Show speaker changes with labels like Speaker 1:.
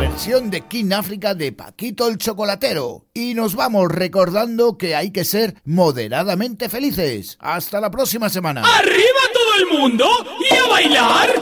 Speaker 1: versión de King África de Paquito el Chocolatero. Y nos vamos recordando que hay que ser moderadamente felices. Hasta la próxima semana.
Speaker 2: ¡Arriba todo el mundo y a bailar!